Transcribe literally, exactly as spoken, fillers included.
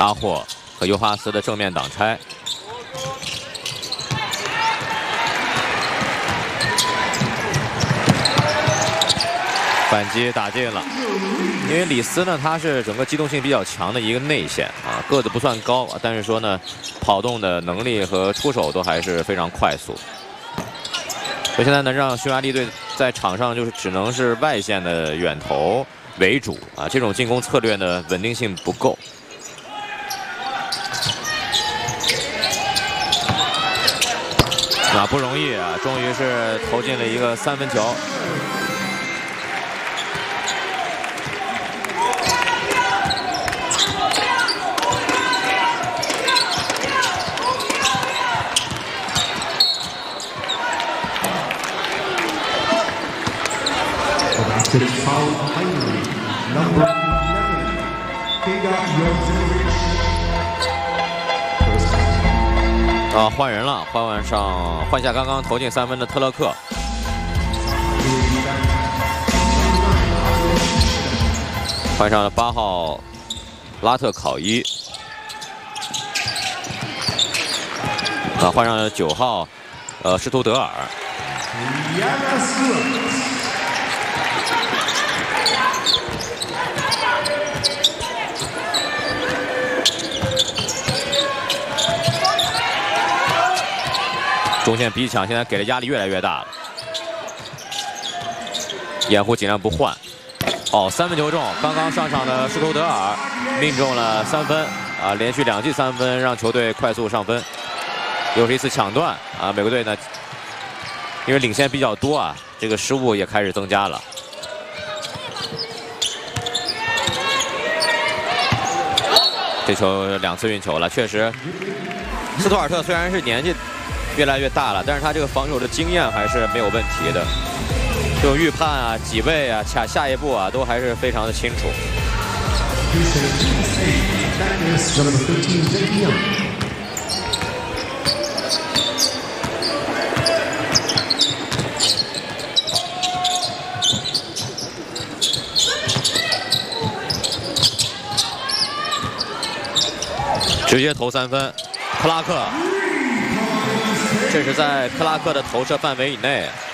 阿霍和尤哈斯的正面挡拆。 反击打进了，因为李斯呢，他是整个机动性比较强的一个内线啊，个子不算高，但是说呢，跑动的能力和出手都还是非常快速。所以现在呢，让匈牙利队在场上就是只能是外线的远投为主啊，这种进攻策略呢稳定性不够。啊，不容易啊，终于是投进了一个三分球。 啊，换人了，换上换下刚刚投进三分的特勒克。换上了八号拉特考伊。啊，换上了九号呃施图德尔。 中线逼抢，现在给的压力越来越大了。掩护尽量不换。哦，三分球中，刚刚上场的施图德尔命中了三分啊，连续两记三分，让球队快速上分。又是一次抢断啊！美国队呢，因为领先比较多啊，这个失误也开始增加了。这球两次运球了，确实，斯图尔特虽然是年纪 越来越大了，但是他这个防守的经验还是没有问题的，这种预判啊、几位啊、卡下一步啊，都还是非常的清楚。直接投三分，克拉克。 这是在克拉克的投射范围以内。